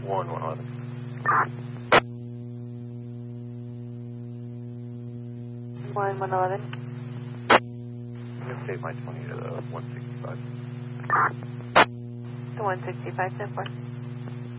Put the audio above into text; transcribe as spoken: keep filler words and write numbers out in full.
one, one eleven. one, one eleven. I'm going to save my twenty to the one sixty-five. The one sixty-five, ten four.